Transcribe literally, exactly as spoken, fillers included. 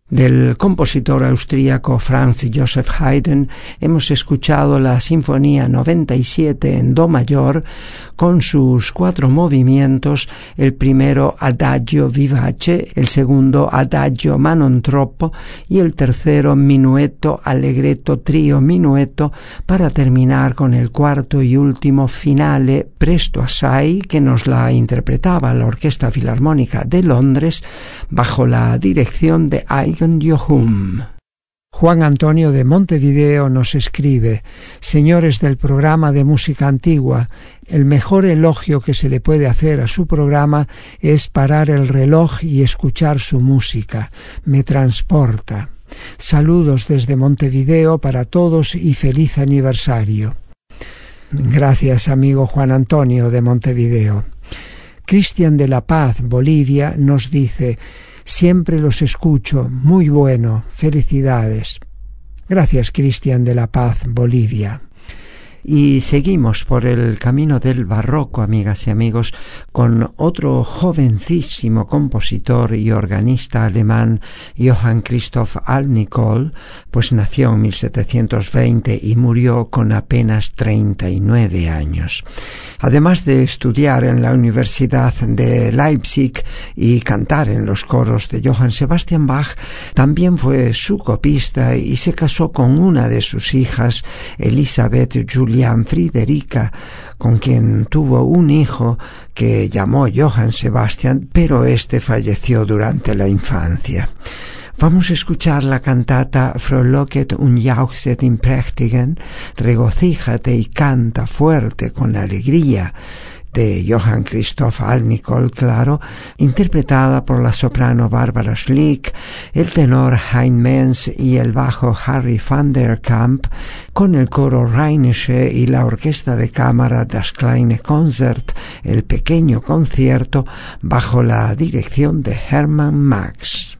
Del compositor austríaco Franz Joseph Haydn hemos escuchado la Sinfonía noventa y siete en Do mayor con sus cuatro movimientos, el primero Adagio vivace, el segundo Adagio ma non troppo y el tercero Minueto allegretto trio minueto, para terminar con el cuarto y último Finale presto assai, que nos la interpretaba la Orquesta Filarmónica de Londres bajo la dirección de Eugen Jochum. Juan Antonio de Montevideo nos escribe: señores del programa de música antigua, el mejor elogio que se le puede hacer a su programa es parar el reloj y escuchar su música. Me transporta. Saludos desde Montevideo para todos y feliz aniversario. Gracias, amigo Juan Antonio de Montevideo. Cristian de La Paz, Bolivia, nos dice: siempre los escucho, muy bueno, felicidades. Gracias, Cristian de La Paz, Bolivia. Y seguimos por el camino del barroco, amigas y amigos, con otro jovencísimo compositor y organista alemán, Johann Christoph Alnicoll, pues nació en mil setecientos veinte y murió con apenas treinta y nueve años. Además de estudiar en la Universidad de Leipzig y cantar en los coros de Johann Sebastian Bach, también fue su copista y se casó con una de sus hijas, Elisabeth Julian Friederica, con quien tuvo un hijo que llamó Johann Sebastian, pero este falleció durante la infancia. Vamos a escuchar la cantata Frohlocket und jauchzet im Prächtigen, regocíjate y canta fuerte con alegría, de Johann Christoph Alnicoll, claro, interpretada por la soprano Barbara Schlick, el tenor Hein Menz y el bajo Harry van der Kamp, con el coro Rheinische y la orquesta de cámara Das kleine Konzert, el pequeño concierto, bajo la dirección de Hermann Max.